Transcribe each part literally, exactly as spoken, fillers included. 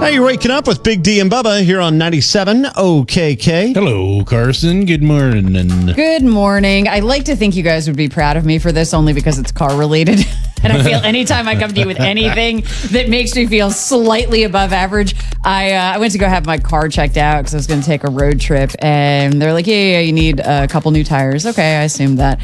Now you're waking up with Big D and Bubba here on ninety-seven O K K. Hello, Carson. Good morning. Good morning. I like to think you guys would be proud of me for this only because it's car related. And I feel anytime I come to you with anything that makes me feel slightly above average, I uh, I went to go have my car checked out because I was going to take a road trip. And they're like, yeah, yeah, you need a couple new tires. Okay, I assumed that.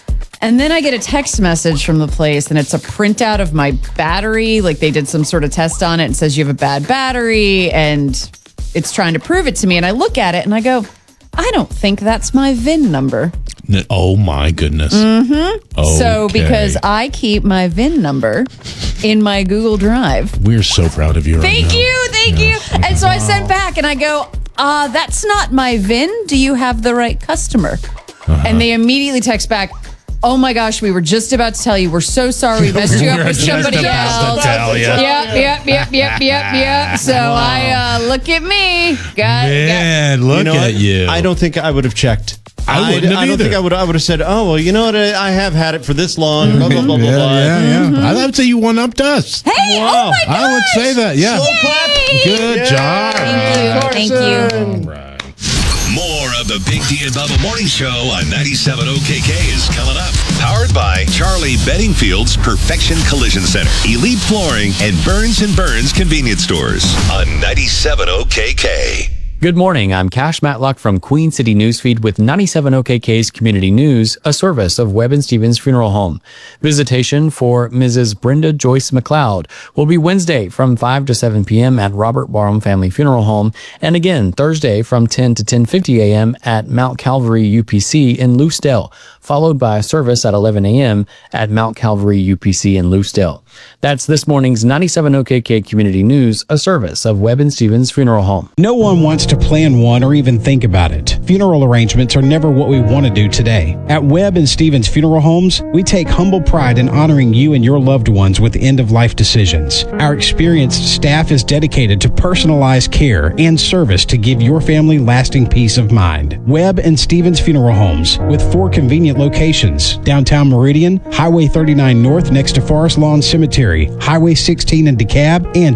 And then I get a text message from the place, and it's a printout of my battery. Like they did some sort of test on it and says you have a bad battery, and it's trying to prove it to me. And I look at it and I go, I don't think that's my V I N number. Oh, my goodness. Mm-hmm. Okay. So because I keep my V I N number in my Google Drive. We're so proud of you. Thank right you. Thank yes. you. And so I sent back and I go, uh, that's not my V I N. Do you have the right customer? Uh-huh. And they immediately text back, oh my gosh, we were just about to tell you. We're so sorry we messed you up with somebody else. Tell you. Yep, yep, yep, yep, yep, yep. So wow. I, uh, look at me. Got, Man, got, look you know at what? you. I don't think I would have checked. I wouldn't have I don't either. think I would. I would have said, "Oh well, you know what? I have had it for this long." Blah blah blah blah yeah, blah. Yeah, yeah. Mm-hmm. I would say you one upped us. Hey, Wow. oh my gosh. I would say that. Yeah. Slow clap. Good Yeah. job. Thank you. Thank you. All right. More of the Big D and Bubba Morning Show on ninety-seven O K K is coming up. Powered by Charlie Beddingfield's Perfection Collision Center, Elite Flooring, and Burns and Burns Convenience Stores on ninety-seven O K K. Good morning. I'm Cash Matlock from Queen City Newsfeed with ninety-seven O K K's Community News, a service of Webb and Stevens Funeral Home. Visitation for Missus Brenda Joyce McLeod will be Wednesday from five to seven p.m. at Robert Barham Family Funeral Home, and again Thursday from ten to ten fifty a.m. at Mount Calvary U P C in Loosedale, followed by a service at eleven a.m. at Mount Calvary U P C in Loosedale. That's this morning's ninety-seven O K K Community News, a service of Webb and Stevens Funeral Home. No one wants to plan one or even think about it. Funeral arrangements are never what we want to do today. At Webb and Stevens Funeral Homes, we take humble pride in honoring you and your loved ones with end-of-life decisions. Our experienced staff is dedicated to personalized care and service to give your family lasting peace of mind. Webb and Stevens Funeral Homes, with four convenient locations: downtown Meridian, Highway thirty-nine North next to Forest Lawn Cemetery, Highway sixteen in DeKalb, and